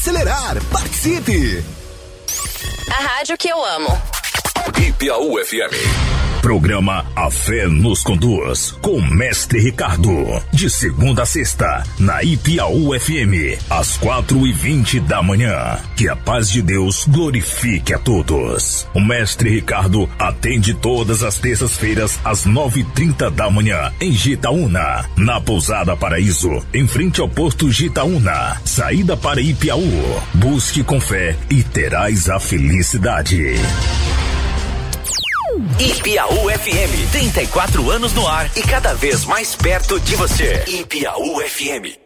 acelerar. Participe! A rádio que eu amo. Ipiaú FM. Programa A Fé nos Conduz, com Mestre Ricardo. De segunda a sexta, na Ipiaú FM, às 4:20 da manhã. Que a paz de Deus glorifique a todos. O Mestre Ricardo atende todas as terças-feiras, às 9:30 da manhã, em Gitaúna. Na Pousada Paraíso, em frente ao posto Gitaúna. Saída para Ipiaú. Busque com fé e terás a felicidade. Ipiaú FM, 34 anos no ar e cada vez mais perto de você. Ipiaú FM.